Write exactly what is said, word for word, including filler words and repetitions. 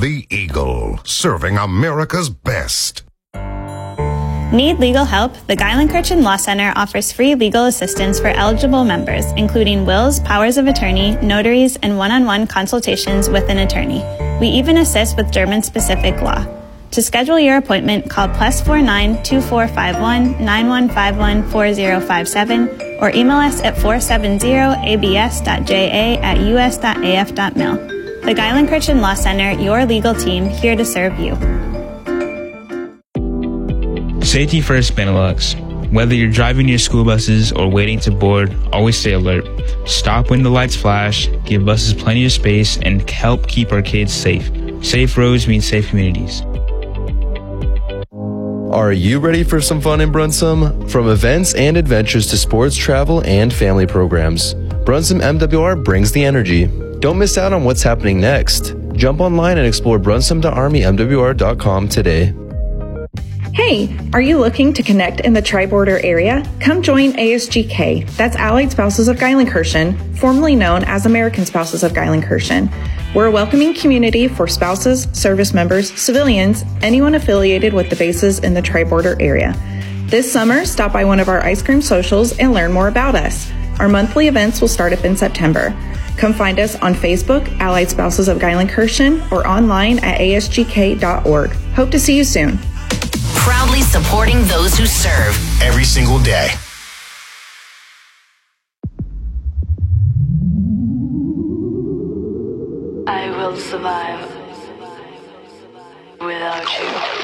The Eagle, serving America's best. Need legal help? The Geilenkirchen Law Center offers free legal assistance for eligible members, including wills, powers of attorney, notaries, and one-on-one consultations with an attorney. We even assist with German-specific law. To schedule your appointment, call plus four nine two four five one nine one five one four zero five seven or email us at four seven zero a b s dot j a at u s dot a f dot mil. The Geilenkirchen Law Center, your legal team, here to serve you. Safety First Benelux. Whether you're driving your school buses or waiting to board, always stay alert. Stop when the lights flash, give buses plenty of space, and help keep our kids safe. Safe roads mean safe communities. Are you ready for some fun in Brunsum? From events and adventures to sports, travel, and family programs, Brunsum M W R brings the energy. Don't miss out on what's happening next. Jump online and explore brunsum dot army m w r dot com today. Hey, are you looking to connect in the Tri-Border area? Come join A S G K. That's Allied Spouses of Geilenkirchen, formerly known as American Spouses of Geilenkirchen. We're a welcoming community for spouses, service members, civilians, anyone affiliated with the bases in the Tri-Border area. This summer, stop by one of our ice cream socials and learn more about us. Our monthly events will start up in September. Come find us on Facebook, Allied Spouses of Geilenkirchen, or online at a s g k dot org. Hope to see you soon. Proudly supporting those who serve every single day. I will survive without you.